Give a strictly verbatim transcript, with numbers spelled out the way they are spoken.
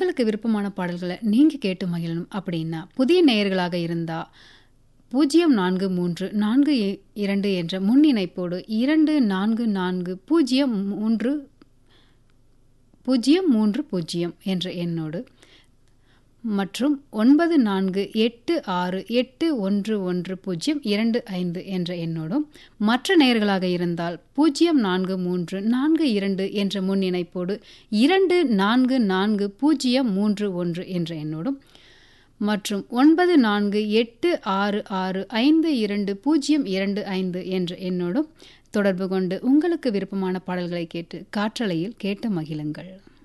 உங்களுக்கு விருப்பமான பாடல்களை நீங்கள் கேட்டு மகிழணும் அப்படின்னா புதிய நேயர்களாக இருந்தால் பூஜ்ஜியம் நான்கு மூன்று நான்கு இரண்டு என்ற முன் இணைப்போடு இரண்டு நான்கு நான்கு பூஜ்ஜியம் மூன்று பூஜ்ஜியம் மூன்று பூஜ்ஜியம் என்ற எண்ணோடு மற்றும் ஒன்பது நான்கு எட்டு ஆறு எட்டு ஒன்று ஒன்று பூஜ்ஜியம் இரண்டு ஐந்து என்ற எண்ணோடும் மற்ற நேயர்களாக இருந்தால் பூஜ்ஜியம் நான்கு மூன்று நான்கு இரண்டு என்ற முன் இணைப்போடு இரண்டு நான்கு நான்கு பூஜ்ஜியம் மூன்று ஒன்று என்ற எண்ணோடும் மற்றும் ஒன்பது நான்கு எட்டு ஆறு ஆறு ஐந்து இரண்டு பூஜ்ஜியம் இரண்டு ஐந்து என்ற எண்ணோடும் தொடர்பு கொண்டு உங்களுக்கு விருப்பமான பாடல்களை கேட்டு காற்றலையில் கேட்டு மகிழுங்கள்.